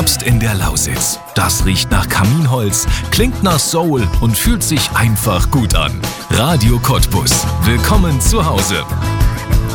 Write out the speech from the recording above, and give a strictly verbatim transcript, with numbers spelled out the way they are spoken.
Herbst in der Lausitz. Das riecht nach Kaminholz, klingt nach Soul und fühlt sich einfach gut an. Radio Cottbus. Willkommen zu Hause.